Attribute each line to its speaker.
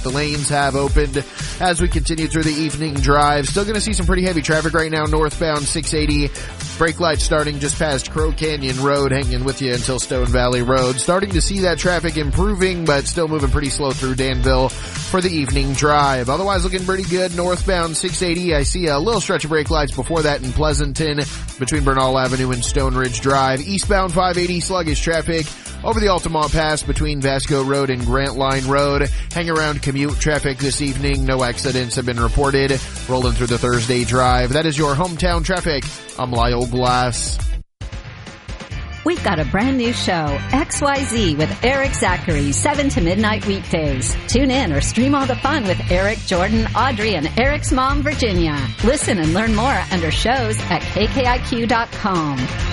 Speaker 1: The lanes have opened as we continue through the evening drive. Still going to see some pretty heavy traffic right now, northbound 680. Brake lights starting just past Crow Canyon Road, hanging with you until Stone Valley Road. Starting to see that traffic improving, but still moving pretty slow through Danville for the evening drive. Otherwise looking pretty good, northbound 680. I see a little stretch of brake lights before that in Pleasanton between Bernal Avenue and Stone Ridge Drive. Eastbound 580, sluggish traffic over the Altamont Pass between Vasco Road and Grant Line Road. Hang around commute traffic this evening. No accidents have been reported. Rolling through the Thursday drive. That is your hometown traffic. I'm Lyle Glass.
Speaker 2: We've got a brand new show, XYZ with Eric Zachary, 7 to midnight weekdays. Tune in or stream all the fun with Eric, Jordan, Audrey, and Eric's mom, Virginia. Listen and learn more under shows at kkiq.com.